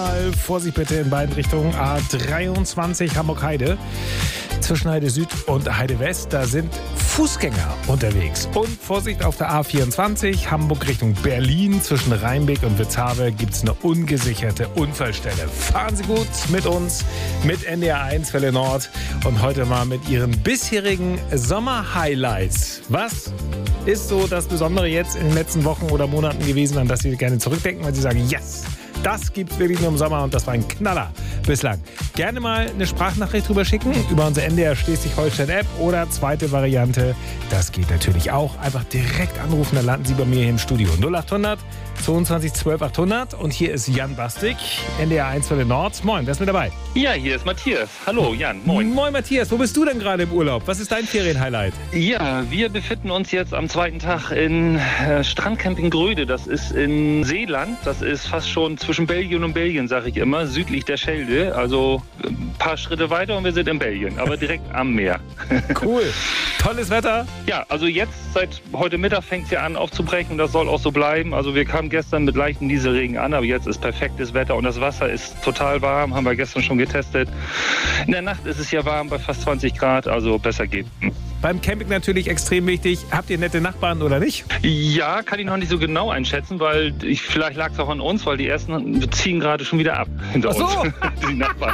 Vorsicht bitte in beiden Richtungen. A23 Hamburg-Heide. Zwischen Heide Süd und Heide West, da sind Fußgänger unterwegs. Und Vorsicht auf der A24 Hamburg Richtung Berlin. Zwischen Rheinbeck und Witzhawe gibt es eine ungesicherte Unfallstelle. Fahren Sie gut mit uns, mit NDR 1 Welle Nord und heute mal mit Ihren bisherigen Sommer-Highlights. Was ist so das Besondere jetzt in den letzten Wochen oder Monaten gewesen, an das Sie gerne zurückdenken, weil Sie sagen, yes, das gibt's wirklich nur im Sommer und das war ein Knaller bislang. Gerne mal eine Sprachnachricht drüber schicken über unsere NDR Schleswig-Holstein-App oder zweite Variante, das geht natürlich auch. Einfach direkt anrufen, dann landen Sie bei mir hier im Studio. 0800 22 12 800 und hier ist Jan Bastik, NDR 1 Welle Nord. Moin, wer ist mit dabei? Ja, hier ist Matthias. Hallo Jan, moin. Moin Matthias, wo bist du denn gerade im Urlaub? Was ist dein Ferienhighlight? Ja, wir befinden uns jetzt am zweiten Tag in Strandcamping Gröde. Das ist in Seeland. Das ist fast schon zwischen Belgien und Belgien, sage ich immer, südlich der Schelde. Also ein paar Schritte weiter und wir sind in Belgien, aber direkt am Meer. Cool. Tolles Wetter? Ja, also jetzt seit heute Mittag fängt es ja an aufzubrechen. Das soll auch so bleiben. Also wir kamen gestern mit leichten Nieselregen an, aber jetzt ist perfektes Wetter und das Wasser ist total warm. Haben wir gestern schon getestet. In der Nacht ist es ja warm bei fast 20 Grad, also besser geht. Beim Camping natürlich extrem wichtig. Habt ihr nette Nachbarn oder nicht? Ja, kann ich noch nicht so genau einschätzen, weil vielleicht lag es auch an uns, weil die ersten ziehen gerade schon wieder ab hinter uns. Die Nachbarn.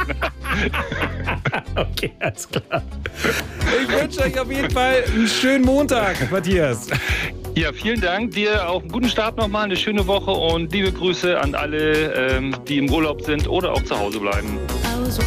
Okay, alles klar. Ich wünsche euch auf jeden Fall einen schönen Montag, Matthias. Ja, vielen Dank. Dir auch einen guten Start nochmal, eine schöne Woche und liebe Grüße an alle, die im Urlaub sind oder auch zu Hause bleiben.